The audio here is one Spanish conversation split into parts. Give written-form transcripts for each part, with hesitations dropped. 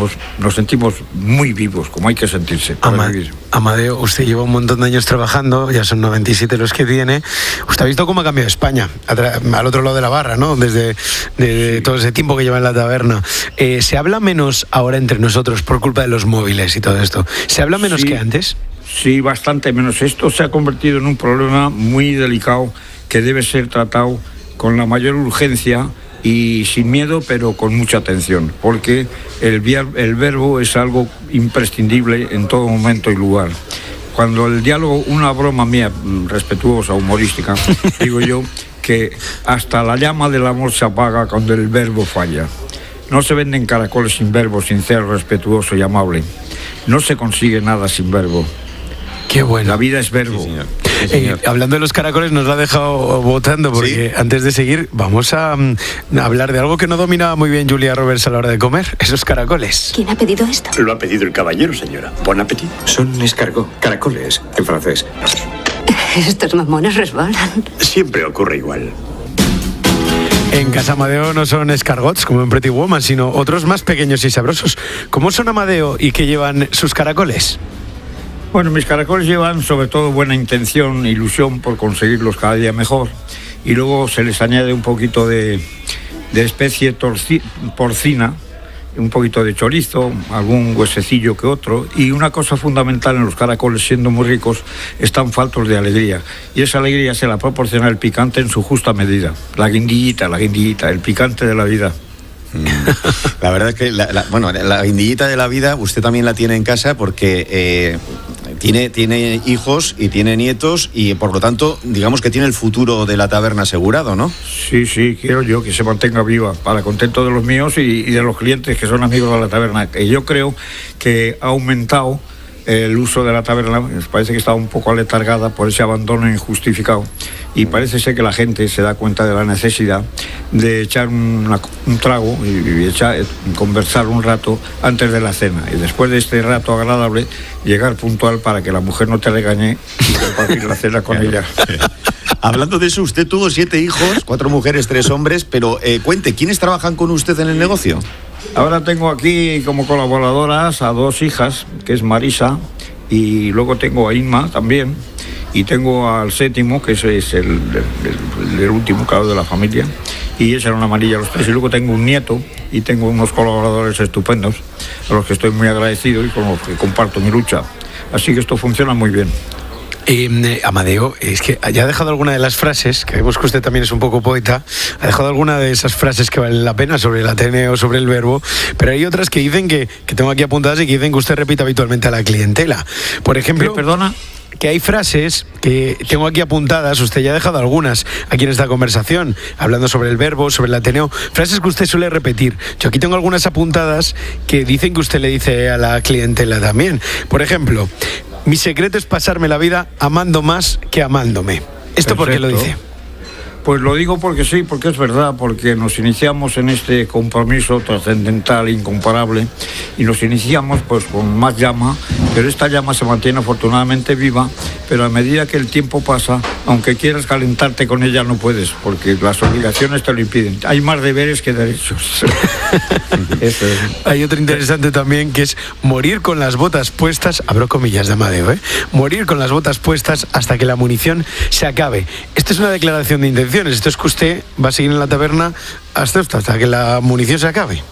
nos sentimos muy vivos, como hay que sentirse para vivir. Amadeo, usted lleva un montón de años trabajando, ya son 97 los que tiene. Usted ha visto cómo ha cambiado España, al otro lado de la barra, ¿no? Desde todo ese tiempo que lleva en la taberna. ¿Se habla menos ahora entre nosotros por culpa de los móviles y todo esto? ¿Se habla menos que antes? Sí, bastante menos. Esto se ha convertido en un problema muy delicado que debe ser tratado con la mayor urgencia y sin miedo, pero con mucha atención, porque el verbo es algo imprescindible en todo momento y lugar. Cuando el diálogo, una broma mía respetuosa, humorística, digo yo que hasta la llama del amor se apaga cuando el verbo falla. No se venden caracoles sin verbo, sincero, respetuoso y amable. No se consigue nada sin verbo. Qué bueno. La vida es verbo. Sí, señor. Sí, señor. Hablando de los caracoles, nos lo ha dejado votando, porque ¿Sí? Antes de seguir vamos a hablar de algo que no dominaba muy bien Julia Roberts a la hora de comer, esos caracoles. ¿Quién ha pedido esto? Lo ha pedido el caballero, señora. Bon appétit. Son escargot, caracoles, en francés. Estos mamones resbalan. Siempre ocurre igual. En casa Amadeo no son escargots como en Pretty Woman, sino otros más pequeños y sabrosos. ¿Cómo son Amadeo y qué llevan sus caracoles? Bueno, mis caracoles llevan sobre todo buena intención, ilusión por conseguirlos cada día mejor, y luego se les añade un poquito de especie porcina, un poquito de chorizo, algún huesecillo que otro, y una cosa fundamental en los caracoles, siendo muy ricos, están faltos de alegría, y esa alegría se la proporciona el picante en su justa medida, la guindillita, el picante de la vida. La verdad es que la guindillita de la vida usted también la tiene en casa porque tiene hijos y tiene nietos y por lo tanto digamos que tiene el futuro de la taberna asegurado, ¿no? Sí, quiero yo que se mantenga viva para contento de los míos y de los clientes que son amigos de la taberna. Y yo creo que ha aumentado el uso de la taberna, parece que está un poco aletargada por ese abandono injustificado, y parece ser que la gente se da cuenta de la necesidad de echar un trago y conversar un rato antes de la cena, y después de este rato agradable llegar puntual para que la mujer no te regañe y compartir la cena con ella. Hablando de eso, usted tuvo 7 hijos, 4 mujeres, 3 hombres, pero cuente, ¿quiénes trabajan con usted en el negocio? Ahora tengo aquí como colaboradoras a 2 hijas, que es Marisa, y luego tengo a Inma también, y tengo al 7º, que ese es el último, claro, de la familia, y esa era una amarilla los 3, y luego tengo un nieto, y tengo unos colaboradores estupendos, a los que estoy muy agradecido y con los que comparto mi lucha. Así que esto funciona muy bien. Amadeo, es que ya ha dejado alguna de las frases, que vemos que usted también es un poco poeta, ha dejado alguna de esas frases que valen la pena sobre el Ateneo, sobre el verbo, pero hay otras que dicen que tengo aquí apuntadas y que dicen que usted repite habitualmente a la clientela. Por ejemplo, ¿Perdona? Que hay frases que tengo aquí apuntadas, usted ya ha dejado algunas aquí en esta conversación, hablando sobre el verbo, sobre el Ateneo, frases que usted suele repetir. Yo aquí tengo algunas apuntadas que dicen que usted le dice a la clientela también. Por ejemplo, mi secreto es pasarme la vida amando más que amándome. ¿Esto por qué lo dice? Pues lo digo porque sí, porque es verdad, porque nos iniciamos en este compromiso trascendental, incomparable, y nos iniciamos pues con más llama, pero esta llama se mantiene afortunadamente viva, pero a medida que el tiempo pasa, aunque quieras calentarte con ella no puedes, porque las obligaciones te lo impiden. Hay más deberes que derechos. Eso es. Hay otro interesante también, que es morir con las botas puestas, abro comillas de Amadeo, morir con las botas puestas hasta que la munición se acabe. Esto es una declaración de intención. Esto es que usted va a seguir en la taberna hasta que la munición se acabe.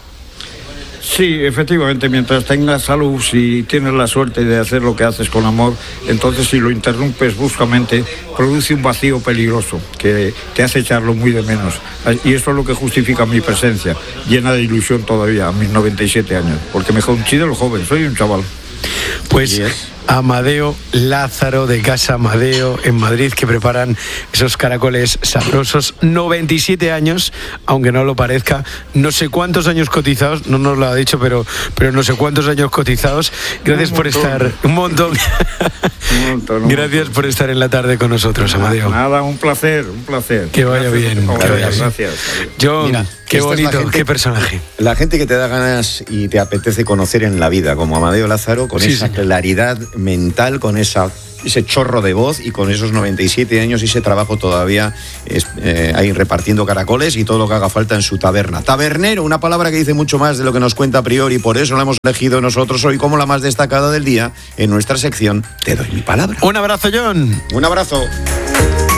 Sí, efectivamente, mientras tengas salud, si tienes la suerte de hacer lo que haces con amor, entonces si lo interrumpes bruscamente, produce un vacío peligroso que te hace echarlo muy de menos. Y eso es lo que justifica mi presencia, llena de ilusión todavía, a mis 97 años, porque me considero joven, soy un chaval. Pues Amadeo Lázaro, de Casa Amadeo en Madrid, que preparan esos caracoles sabrosos. 97 años, aunque no lo parezca. No sé cuántos años cotizados, no nos lo ha dicho, pero no sé cuántos años cotizados. Gracias por estar, un montón. Gracias por estar en la tarde con nosotros, Amadeo. Nada, un placer. Que vaya bien. Gracias. John, Qué Esta es la bonito, gente- qué personaje. La gente que te da ganas y te apetece conocer en la vida, como Amadeo Lázaro, con Sí, esa señor. claridad mental, con ese chorro de voz y con esos 97 años y ese trabajo todavía ahí repartiendo caracoles y todo lo que haga falta en su taberna. Tabernero, una palabra que dice mucho más de lo que nos cuenta a priori, por eso la hemos elegido nosotros hoy como la más destacada del día en nuestra sección Te doy mi palabra. Un abrazo, John. Un abrazo.